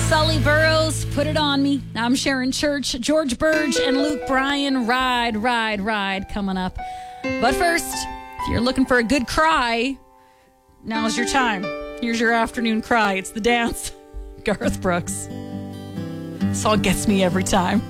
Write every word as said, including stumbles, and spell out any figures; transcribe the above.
Sully Burrows, Put It On Me. I'm Sharon Church, George Burge, and Luke Bryan. Ride, ride, ride coming up. But first, if you're looking for a good cry, now's your time. Here's your afternoon cry. It's the dance. Garth Brooks. Song gets me every time.